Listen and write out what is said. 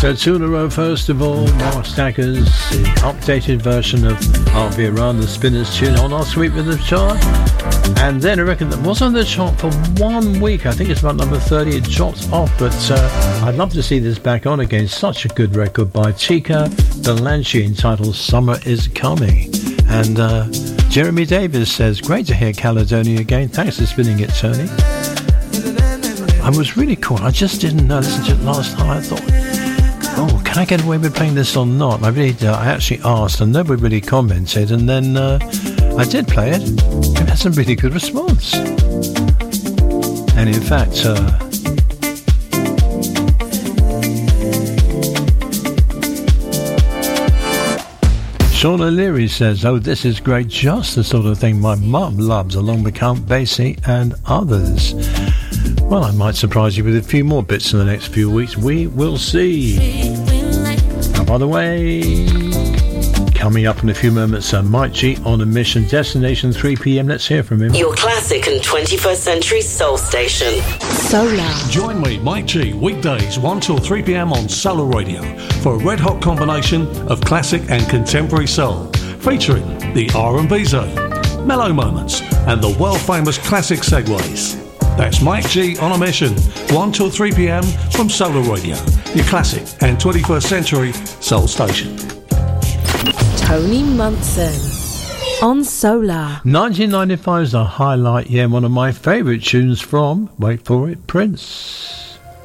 So Tularo, first of all, Mark Stacker's updated version of I'll Be Around the Spinners tune on our Sweep with the chart. And then I reckon that was on the chart for 1 week. I think it's about number 30. It dropped off, but I'd love to see this back on again. Such a good record by Chica Delanchi entitled Summer Is Coming. And Jeremy Davis says, great to hear Caledonia again. Thanks for spinning it, Tony. I was really cool. I just didn't listen to it last night. I thought, oh, can I get away with playing this or not? I actually asked and nobody really commented, and then I did play it. It had some really good response. And in fact, Sean O'Leary says, oh, this is great, just the sort of thing my mum loves, along with Count Basie and others. Well, I might surprise you with a few more bits in the next few weeks. We will see. And by the way, coming up in a few moments, Mike G on a mission, destination 3 p.m. Let's hear from him. Your classic and 21st century soul station. Solar. Join me, Mike G, weekdays 1 till 3 p.m. on Solar Radio for a red-hot combination of classic and contemporary soul, featuring the R&B zone, mellow moments, and the world-famous classic segues. That's Mike G on a mission, 1 till 3 p.m. from Solar Radio, your classic and 21st century soul station. Tony Munson on Solar. 1995 is a highlight, yeah, one of my favourite tunes from, wait for it, Prince.